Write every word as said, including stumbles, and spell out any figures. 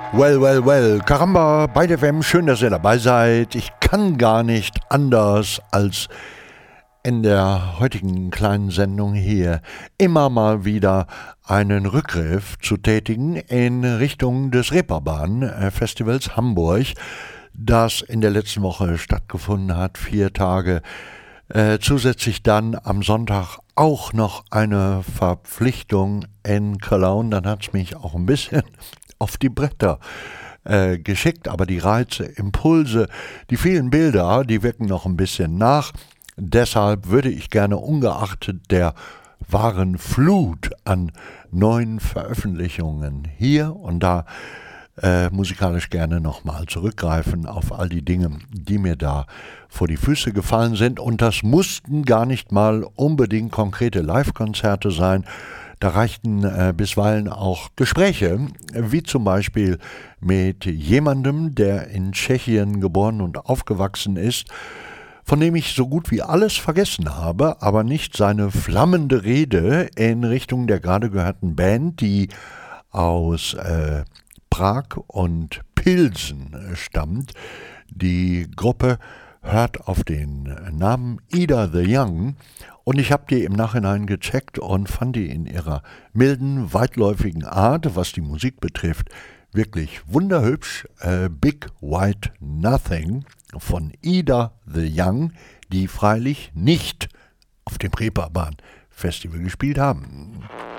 Well, well, well, Caramba, bei der W M, schön, dass ihr dabei seid. Ich kann gar nicht anders, als in der heutigen kleinen Sendung hier immer mal wieder einen Rückgriff zu tätigen in Richtung des Reeperbahn-Festivals Hamburg, das in der letzten Woche stattgefunden hat, vier Tage. Äh, zusätzlich dann am Sonntag auch noch eine Verpflichtung in Cologne. Dann hat es mich auch ein bisschen auf die Bretter äh, geschickt, aber die Reize, Impulse, die vielen Bilder, die wirken noch ein bisschen nach. Deshalb würde ich gerne ungeachtet der wahren Flut an neuen Veröffentlichungen hier und da äh, musikalisch gerne nochmal zurückgreifen auf all die Dinge, die mir da vor die Füße gefallen sind. Und das mussten gar nicht mal unbedingt konkrete Live-Konzerte sein. Da reichten äh, bisweilen auch Gespräche, wie zum Beispiel mit jemandem, der in Tschechien geboren und aufgewachsen ist, von dem ich so gut wie alles vergessen habe, aber nicht seine flammende Rede in Richtung der gerade gehörten Band, die aus äh, Prag und Pilsen stammt. Die Gruppe hört auf den Namen Ida the Young. Und ich habe die im Nachhinein gecheckt und fand die in ihrer milden, weitläufigen Art, was die Musik betrifft, wirklich wunderhübsch. Äh, Big White Nothing von Ida the Young, die freilich nicht auf dem Reeperbahn Festival gespielt haben.